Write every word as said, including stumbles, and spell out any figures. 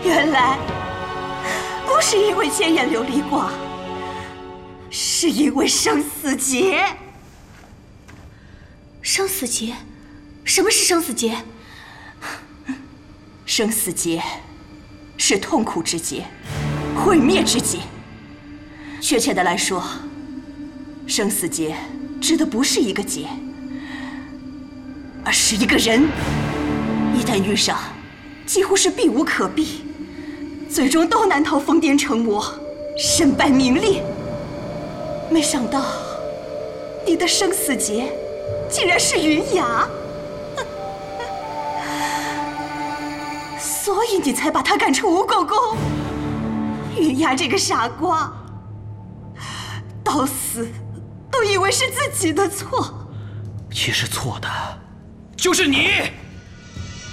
原来不是因为千眼琉璃光，是因为生死劫。 生死劫？什么是生死劫？ 生死劫是痛苦之劫，毁灭之劫。确切的来说，生死劫指的不是一个劫，而是一个人。一旦遇上，几乎是避无可避，最终都难逃疯癫成魔，身败名裂。没想到，你的生死劫竟然是云崖，所以你才把他赶出无垢宫。云崖这个傻瓜，到死都以为是自己的错。 其实错的就是你。